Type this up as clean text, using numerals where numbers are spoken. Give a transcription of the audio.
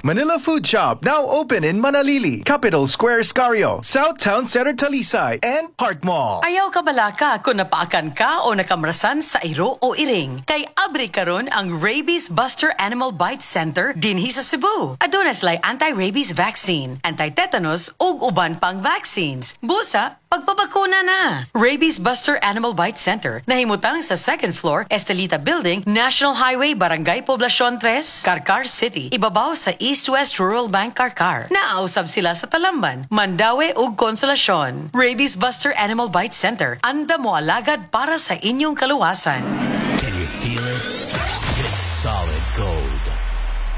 Manila Food Shop, now open in Manalili, Capital Square, Scario, South Town Center, Talisay, and Park Mall. Ayaw ka balaka kung napaakan ka o nakamrasan sa iro o iring. Kay abri karon ang Rabies Buster Animal Bite Center dinhi sa Cebu. Aduna sila'y anti-rabies vaccine, anti-tetanus ug uban pang vaccines. Busa, pagpabakuna na. Rabies Buster Animal Bite Center nahimutang sa second floor, Estelita Building, National Highway, Barangay Poblacion 3, Carcar City. Ibabaw sa East-West Rural Bank Carcar. Naausab sila sa Talamban, Mandaue ug Consolacion. Rabies Buster Animal Bite Center. Anda mo alagad para sa inyong kaluwasan. Can you feel it? It's